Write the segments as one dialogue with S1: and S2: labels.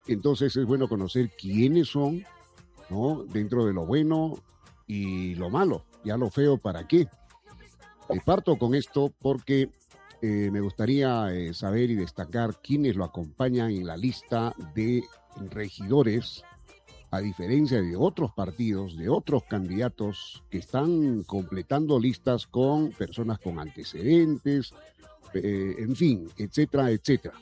S1: Entonces es bueno conocer quiénes son, ¿no? Dentro de lo bueno y lo malo. Ya lo feo, ¿para qué? Parto con esto porque me gustaría saber y destacar quiénes lo acompañan en la lista de regidores, a diferencia de otros partidos, de otros candidatos que están completando listas con personas con antecedentes, en fin, etcétera, etcétera.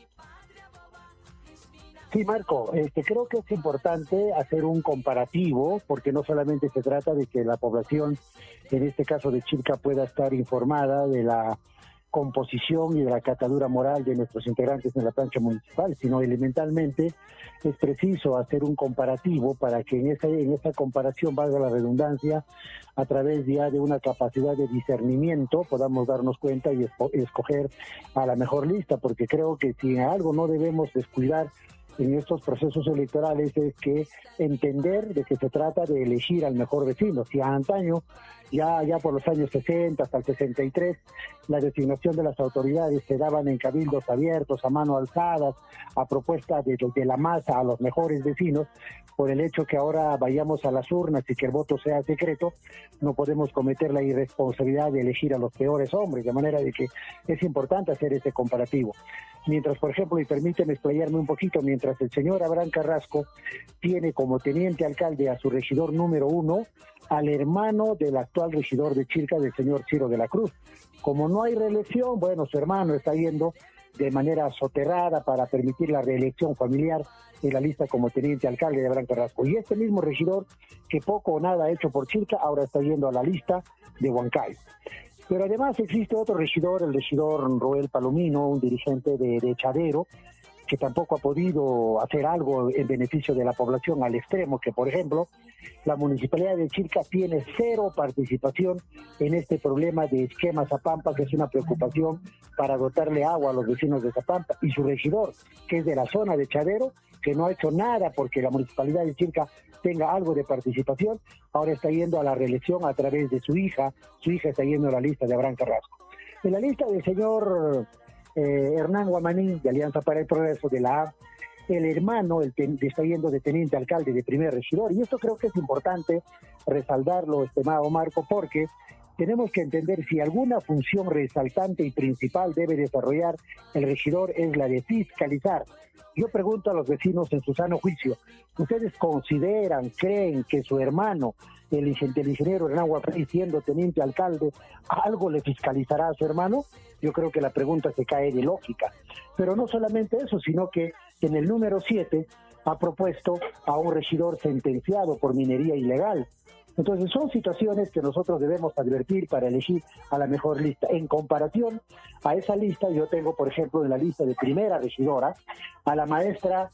S2: Sí, Marco, creo que es importante hacer un comparativo, porque no solamente se trata de que la población, en este caso de Chilca, pueda estar informada de la composición y de la catadura moral de nuestros integrantes en la plancha municipal, sino elementalmente es preciso hacer un comparativo para que en esa comparación, valga la redundancia, a través ya de una capacidad de discernimiento podamos darnos cuenta y escoger a la mejor lista, porque creo que si algo no debemos descuidar en estos procesos electorales es que entender de que se trata de elegir al mejor vecino. Si a antaño, ya por los años 60 hasta el 63, la designación de las autoridades se daban en cabildos abiertos, a mano alzadas, a propuesta de la masa a los mejores vecinos, por el hecho que ahora vayamos a las urnas y que el voto sea secreto, no podemos cometer la irresponsabilidad de elegir a los peores hombres, de manera de que es importante hacer ese comparativo. Mientras, por ejemplo, y permíteme explayarme un poquito, mientras el señor Abraham Carrasco tiene como teniente alcalde a su regidor número 1, al hermano del actual regidor de Chilca, del señor Ciro de la Cruz. Como no hay reelección, bueno, su hermano está yendo de manera soterrada para permitir la reelección familiar en la lista como teniente alcalde de Abraham Carrasco. Y este mismo regidor, que poco o nada ha hecho por Chilca, ahora está yendo a la lista de Huancayo. Pero además existe otro regidor, el regidor Roel Palomino, un dirigente de Chavero, que tampoco ha podido hacer algo en beneficio de la población, al extremo que, por ejemplo, la Municipalidad de Chilca tiene cero participación en este problema de esquema Zapampa, que es una preocupación para dotarle agua a los vecinos de Zapampa, y su regidor, que es de la zona de Chavero, que no ha hecho nada porque la Municipalidad de Chilca tenga algo de participación, ahora está yendo a la reelección a través de su hija está yendo a la lista de Abraham Carrasco. En la lista del señor Hernán Guamaní, de Alianza para el Progreso, de la A, el hermano está yendo de teniente alcalde, de primer regidor, y esto creo que es importante resaltarlo, estimado Marco, porque tenemos que entender si alguna función resaltante y principal debe desarrollar el regidor es la de fiscalizar. Yo pregunto a los vecinos en su sano juicio, ¿ustedes consideran, creen que su hermano, el ingeniero Hernán Guamaní, siendo teniente alcalde, algo le fiscalizará a su hermano? Yo creo que la pregunta se cae de lógica. Pero no solamente eso, sino que en el número 7 ha propuesto a un regidor sentenciado por minería ilegal. Entonces son situaciones que nosotros debemos advertir para elegir a la mejor lista. En comparación a esa lista, yo tengo, por ejemplo, en la lista de primera regidora a la maestra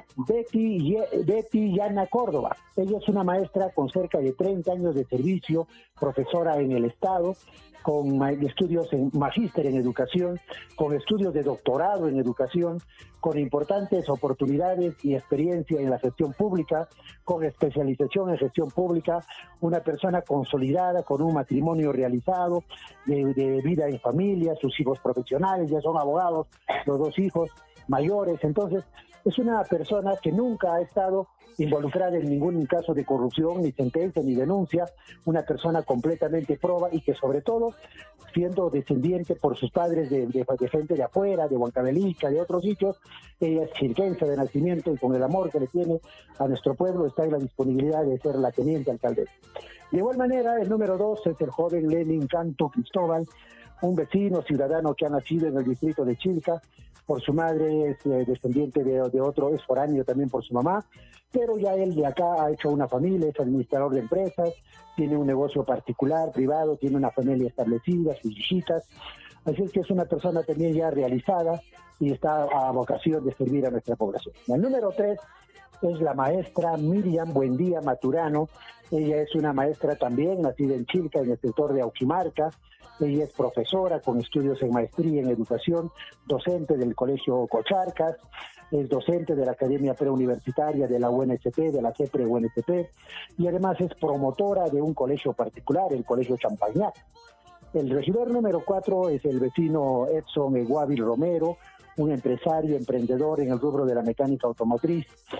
S2: Betty Yana Córdoba. Ella es una maestra con cerca de 30 años de servicio, profesora en el Estado, con estudios en magíster en educación, con estudios de doctorado en educación, con importantes oportunidades y experiencia en la gestión pública, con especialización en gestión pública, una persona consolidada, con un matrimonio realizado, de vida en familia, sus hijos profesionales, ya son abogados, los dos hijos mayores. Entonces, es una persona que nunca ha estado involucrada en ningún caso de corrupción, ni sentencia, ni denuncia, una persona completamente proba y que sobre todo, siendo descendiente por sus padres de gente de afuera, de Huancavelica, de otros sitios, ella es chilquense de nacimiento y con el amor que le tiene a nuestro pueblo está en la disponibilidad de ser la teniente alcaldesa. De igual manera, el número 2 es el joven Lenin Canto Cristóbal, un vecino ciudadano que ha nacido en el distrito de Chilca. Por su madre es descendiente de otro, es foráneo también por su mamá, pero ya él de acá ha hecho una familia, es administrador de empresas, tiene un negocio particular, privado, tiene una familia establecida, sus hijitas, así es que es una persona también ya realizada y está a vocación de servir a nuestra población. El número 3 es la maestra Miriam Buendía Maturano. Ella es una maestra también, nacida en Chilca, en el sector de Auquimarca. Ella es profesora con estudios en maestría en educación, docente del Colegio Cocharcas, es docente de la Academia Preuniversitaria de la UNSP, de la CEPRE UNSP, y además es promotora de un colegio particular, el Colegio Champañat. El regidor número 4 es el vecino Edson Eguavil Romero, un empresario, emprendedor en el rubro de la mecánica automotriz,